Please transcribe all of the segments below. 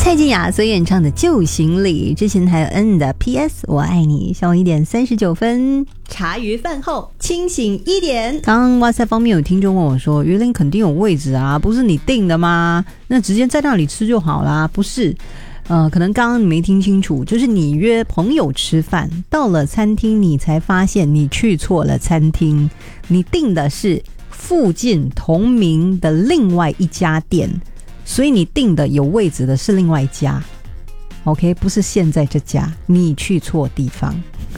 蔡健雅所演唱的旧行里，之前还有 N 的 PS 我爱你。下午1点39分，茶余饭后清醒1点。刚刚哇塞方面有听众问我说，鱼鳞肯定有位置啊，不是你订的吗？那直接在那里吃就好啦。不是，可能刚刚你没听清楚，就是你约朋友吃饭，到了餐厅你才发现你去错了餐厅，你订的是附近同名的另外一家店，所以你订的有位置的是另外一家 OK， 不是现在这家，你去错地方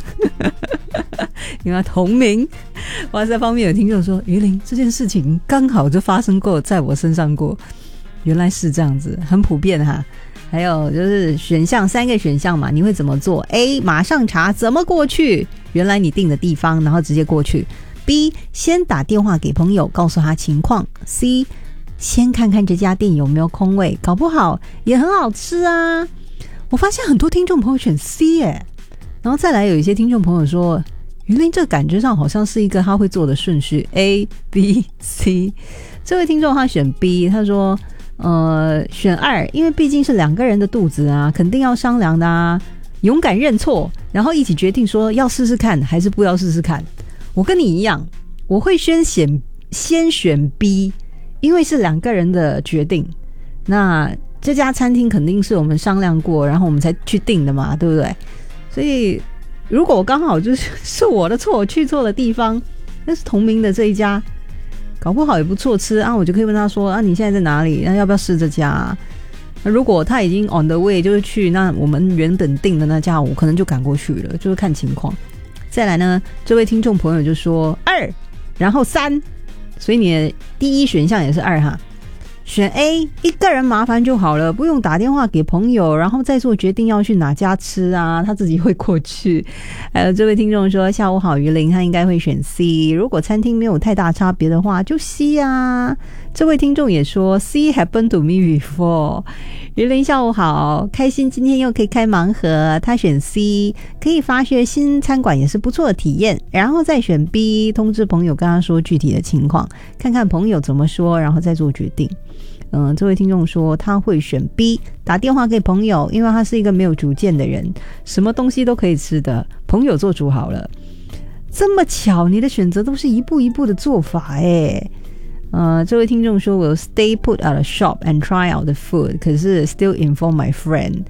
因为同名。哇塞方面有听众说，鱼鳞这件事情刚好就发生过在我身上过，原来是这样子，很普遍哈。还有就是选项3个选项嘛，你会怎么做？ A 马上查怎么过去原来你订的地方，然后直接过去。 B 先打电话给朋友告诉他情况。 C 先看看这家店有没有空位，搞不好也很好吃啊。我发现很多听众朋友选 C 耶，然后再来有一些听众朋友说，鱼鳞这感觉上好像是一个他会做的顺序 A B C。 这位听众他选 B， 他说选2，因为毕竟是2个人的肚子啊，肯定要商量的啊，勇敢认错，然后一起决定说要试试看还是不要试试看。我跟你一样，我会先选 B， 因为是2个人的决定，那这家餐厅肯定是我们商量过然后我们才去订的嘛，对不对？所以如果我刚好就是我的错，我去错了地方，那是同名的这一家搞不好也不错吃啊，我就可以问他说啊，你现在在哪里？那要不要试这家啊？那如果他已经 on the way 就是去那我们原本订的那家，我可能就赶过去了，就是看情况。再来呢，这位听众朋友就说2，然后3，所以你的第一选项也是2哈。选 A， 一个人麻烦就好了，不用打电话给朋友然后再做决定要去哪家吃啊，他自己会过去。还有这位听众说下午好鱼鳞，他应该会选 C， 如果餐厅没有太大差别的话就 C 啊。这位听众也说 C happened to me before。 鱼鳞下午好，开心今天又可以开盲盒，他选 C， 可以发掘新餐馆也是不错的体验，然后再选 B， 通知朋友跟他说具体的情况，看看朋友怎么说然后再做决定。这位听众说他会选 B， 打电话给朋友，因为他是一个没有主见的人，什么东西都可以吃的，朋友做主好了。这么巧，你的选择都是一步一步的做法耶。这位听众说 will stay put at a shop and try out the food， 可是 still inform my friend。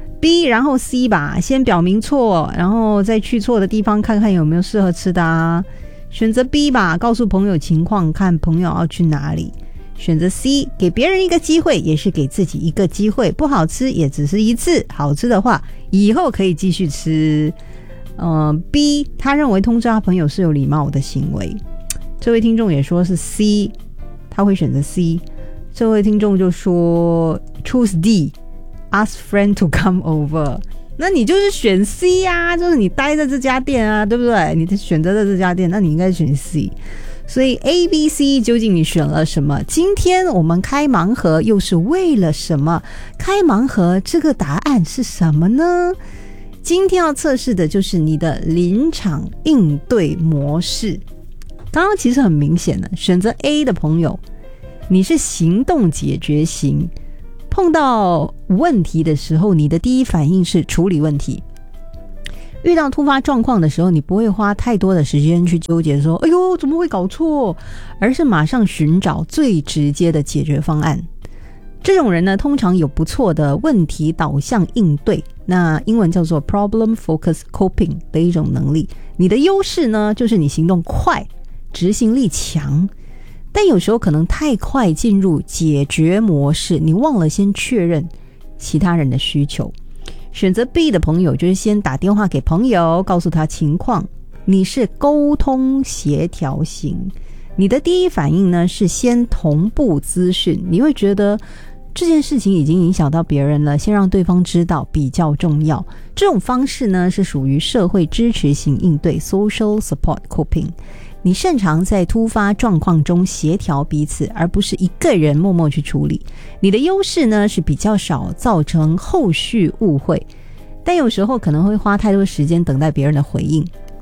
B 然后 C 吧，先表明错，然后再去错的地方看看有没有适合吃的啊。选择 B 吧，告诉朋友情况，看朋友要去哪里。选择 C， 给别人一个机会也是给自己一个机会，不好吃也只是一次，好吃的话以后可以继续吃。B 他认为通知他朋友是有礼貌的行为。这位听众也说是 C， 他会选择 C。 这位听众就说 choose D， ask friend to come over。 那你就是选 C 啊，就是你待在这家店啊，对不对？你选择的这家店，那你应该选 C。所以 A、B、C 究竟你选了什么？今天我们开盲盒又是为了什么？开盲盒这个答案是什么呢？今天要测试的就是你的临场应对模式。刚刚其实很明显的，选择 A 的朋友，你是行动解决型，碰到问题的时候，你的第一反应是处理问题。遇到突发状况的时候，你不会花太多的时间去纠结说哎呦怎么会搞错，而是马上寻找最直接的解决方案。这种人呢，通常有不错的问题导向应对，那英文叫做 problem focus coping 的一种能力。你的优势呢，就是你行动快，执行力强，但有时候可能太快进入解决模式，你忘了先确认其他人的需求。选择 B 的朋友就是先打电话给朋友，告诉他情况，你是沟通协调型。你的第一反应呢是先同步资讯，你会觉得这件事情已经影响到别人了，先让对方知道比较重要。这种方式呢是属于社会支持型应对 social support coping。你擅长在突发状况中协调彼此，而不是一个人默默去处理。你的优势呢是比较少造成后续误会，但有时候可能会花太多时间等待别人的回应。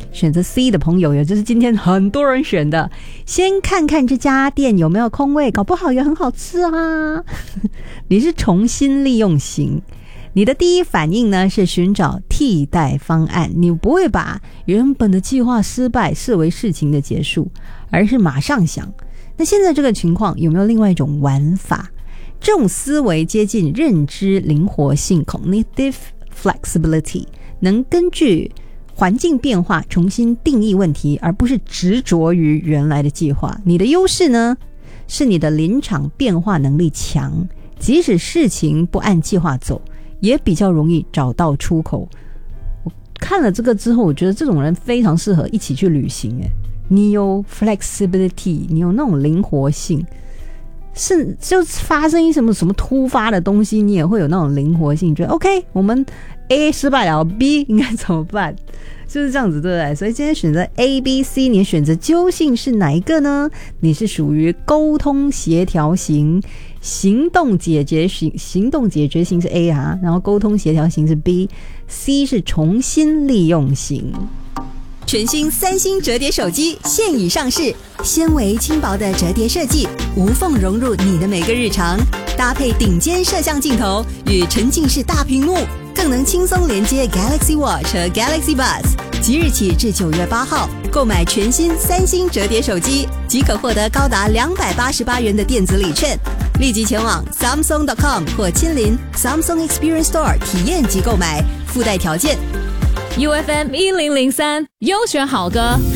选择 C 的朋友，也就是今天很多人选的，先看看这家店有没有空位，搞不好也很好吃啊。你是重新利用型，你的第一反应呢是寻找替代方案，你不会把原本的计划失败视为事情的结束，而是马上想，那现在这个情况有没有另外一种玩法？这种思维接近认知灵活性 cognitive flexibility， 能根据环境变化重新定义问题，而不是执着于原来的计划。你的优势呢是你的临场变化能力强，即使事情不按计划走，也比较容易找到出口。我看了这个之后，我觉得这种人非常适合一起去旅行。你有 flexibility， 你有那种灵活性，是就发生什么突发的东西，你也会有那种灵活性，觉得 OK， 我们 A 失败了 B 应该怎么办，就是这样子，对不对？所以今天选择 A、B、C， 你的选择究竟是哪一个呢？你是属于沟通协调型，行动解决型是 A 啊，然后沟通协调型是 B，C 是重新利用型。全新三星折叠手机现已上市，纤维轻薄的折叠设计，无缝融入你的每个日常，搭配顶尖摄像镜头与沉浸式大屏幕，更能轻松连接 Galaxy Watch 和 Galaxy Buds。即日起至9月8号，购买全新三星折叠手机即可获得高达288元的电子礼券。立即前往 Samsung.com 或亲临 Samsung Experience Store 体验及购买，附带条件。 UFM 1003优选好歌